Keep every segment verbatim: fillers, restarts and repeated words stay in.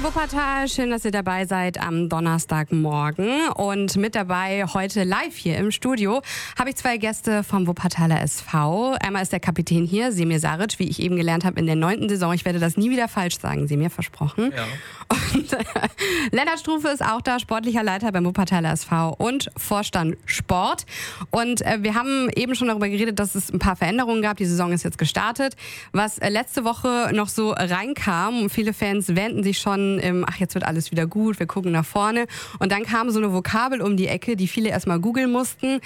Radio Wuppertal, schön, dass ihr dabei seid am Donnerstagmorgen. Und mit dabei heute live hier im Studio habe ich zwei Gäste vom Wuppertaler S V. Einmal ist der Kapitän hier, Semir Saric, wie ich eben gelernt habe, in der neunten Saison. Ich werde das nie wieder falsch sagen, Semir, versprochen. Ja. Und äh, Lennart Strufe ist auch da, sportlicher Leiter beim Wuppertaler S V und Vorstand Sport. Und äh, wir haben eben schon darüber geredet, dass es ein paar Veränderungen gab. Die Saison ist jetzt gestartet. Was äh, letzte Woche noch so reinkam, und viele Fans wähnten sich schon im, ach, jetzt wird alles wieder gut, wir gucken nach vorne. Und dann kam so eine Vokabel um die Ecke, die viele erstmal googeln mussten.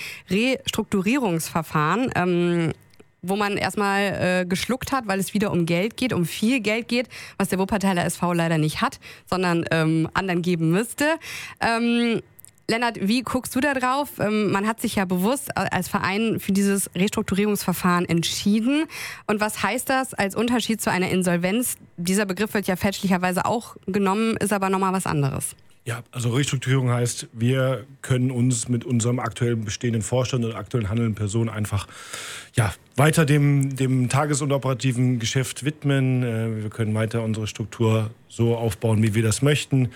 Restrukturierungsverfahren. Ähm, wo man erstmal äh, geschluckt hat, weil es wieder um Geld geht, um viel Geld geht, was der Wuppertaler S V leider nicht hat, sondern ähm, anderen geben müsste. Ähm, Lennart, wie guckst du da drauf? Ähm, man hat sich ja bewusst als Verein für dieses Restrukturierungsverfahren entschieden. Und was heißt das als Unterschied zu einer Insolvenz? Dieser Begriff wird ja fälschlicherweise auch genommen, ist aber nochmal was anderes. Ja, also Restrukturierung heißt, wir können uns mit unserem aktuell bestehenden Vorstand und aktuellen handelnden Personen einfach ja, weiter dem, dem tages- und operativen Geschäft widmen. Wir können weiter unsere Struktur so aufbauen, wie wir das möchten.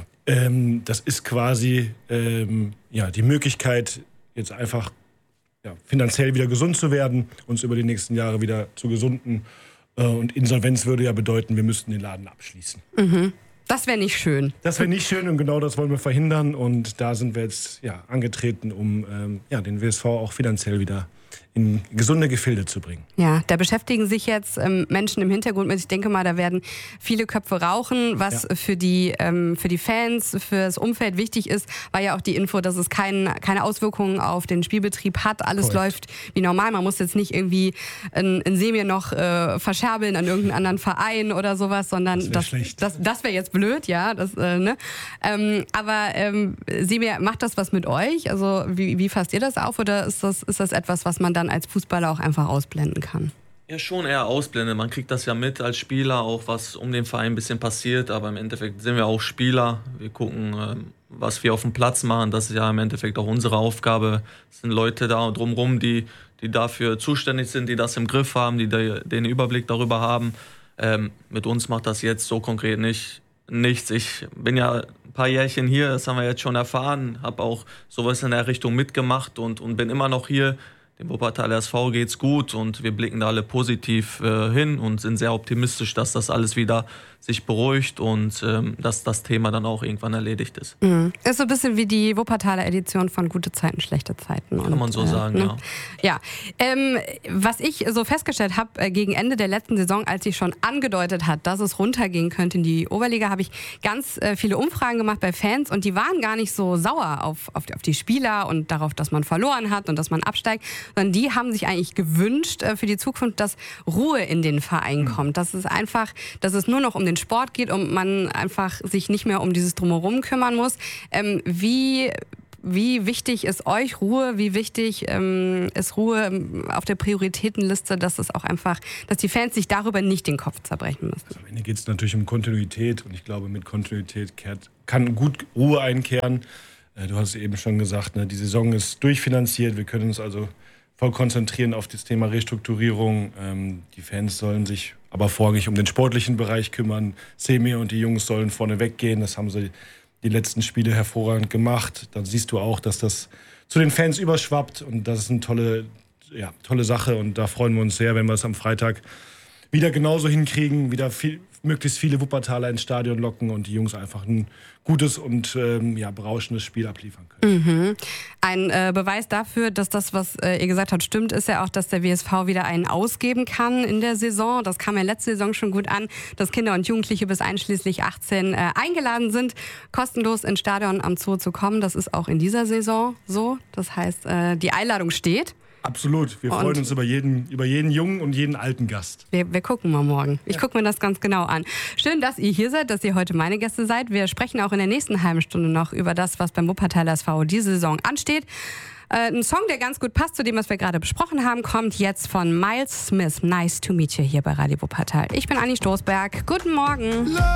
Ähm, das ist quasi ähm, ja, die Möglichkeit, jetzt einfach ja, finanziell wieder gesund zu werden, uns über die nächsten Jahre wieder zu gesunden. Und Insolvenz würde ja bedeuten, wir müssten den Laden abschließen. Mhm. Das wäre nicht schön. Das wäre nicht schön und genau das wollen wir verhindern. Und da sind wir jetzt ja, angetreten, um ähm, ja, den W S V auch finanziell wieder in gesunde Gefilde zu bringen. Ja, da beschäftigen sich jetzt ähm, Menschen im Hintergrund mit. Ich denke mal, da werden viele Köpfe rauchen. Was ja. für die ähm, für die Fans, für das Umfeld wichtig ist, war ja auch die Info, dass es kein, keine Auswirkungen auf den Spielbetrieb hat. Alles Korrekt. Läuft wie normal. Man muss jetzt nicht irgendwie ein, ein Semir noch äh, verscherbeln an irgendeinen anderen Verein oder sowas, sondern das wäre das, das, das wäre jetzt blöd, ja. Das, äh, ne? ähm, aber ähm, Semir, macht das was mit euch? Also wie, wie fasst ihr das auf? Oder ist das, ist das etwas, was man dann als Fußballer auch einfach ausblenden kann? Ja, schon eher ausblenden. Man kriegt das ja mit als Spieler, auch was um den Verein ein bisschen passiert. Aber im Endeffekt sind wir auch Spieler. Wir gucken, was wir auf dem Platz machen. Das ist ja im Endeffekt auch unsere Aufgabe. Es sind Leute da drumherum, die, die dafür zuständig sind, die das im Griff haben, die den Überblick darüber haben. Ähm, mit uns macht das jetzt so konkret nicht nichts. Ich bin ja ein paar Jährchen hier, das haben wir jetzt schon erfahren. Habe auch sowas in der Richtung mitgemacht und, und bin immer noch hier. Dem Wuppertaler S V geht's gut und wir blicken da alle positiv äh, hin und sind sehr optimistisch, dass das alles wieder sich beruhigt und ähm, dass das Thema dann auch irgendwann erledigt ist. Mhm. Ist so ein bisschen wie die Wuppertaler Edition von Gute Zeiten, schlechte Zeiten. Kann und, man so äh, sagen, ne? ja. Ja, ähm, was ich so festgestellt habe, äh, gegen Ende der letzten Saison, als sich schon angedeutet hat, dass es runtergehen könnte in die Oberliga, habe ich ganz äh, viele Umfragen gemacht bei Fans und die waren gar nicht so sauer auf, auf, die, auf die Spieler und darauf, dass man verloren hat und dass man absteigt, sondern die haben sich eigentlich gewünscht äh, für die Zukunft, dass Ruhe in den Verein kommt. Dass es einfach, dass es nur noch um den Sport geht und man einfach sich nicht mehr um dieses Drumherum kümmern muss. Ähm, wie, wie wichtig ist euch Ruhe? Wie wichtig ähm, ist Ruhe auf der Prioritätenliste, dass es auch einfach, dass die Fans sich darüber nicht den Kopf zerbrechen müssen? Also am Ende geht es natürlich um Kontinuität und ich glaube, mit Kontinuität kehrt, kann gut Ruhe einkehren. Äh, du hast es eben schon gesagt, ne, die Saison ist durchfinanziert. Wir können uns also voll konzentrieren auf das Thema Restrukturierung. Ähm, die Fans sollen sich aber vorrangig um den sportlichen Bereich kümmern. Semir und die Jungs sollen vorne weggehen. Das haben sie die letzten Spiele hervorragend gemacht. Dann siehst du auch, dass das zu den Fans überschwappt. Und das ist eine tolle, ja, tolle Sache. Und da freuen wir uns sehr, wenn wir es am Freitag wieder genauso hinkriegen, wieder viel, möglichst viele Wuppertaler ins Stadion locken und die Jungs einfach ein gutes und ähm, ja, berauschendes Spiel abliefern können. Mhm. Ein äh, Beweis dafür, dass das, was äh, ihr gesagt habt, stimmt, ist ja auch, dass der W S V wieder einen ausgeben kann in der Saison. Das kam ja letzte Saison schon gut an, dass Kinder und Jugendliche bis einschließlich achtzehn äh, eingeladen sind, kostenlos ins Stadion am Zoo zu kommen. Das ist auch in dieser Saison so. Das heißt, äh, die Einladung steht. Absolut. Wir freuen und uns über jeden, über jeden jungen und jeden alten Gast. Wir, wir gucken mal morgen. Ich ja. gucke mir das ganz genau an. Schön, dass ihr hier seid, dass ihr heute meine Gäste seid. Wir sprechen auch in der nächsten halben Stunde noch über das, was beim Wuppertaler S V diese Saison ansteht. Äh, ein Song, der ganz gut passt zu dem, was wir gerade besprochen haben, kommt jetzt von Miles Smith. Nice to meet you hier bei Radio Wuppertal. Ich bin Anni Stoßberg. Guten Morgen.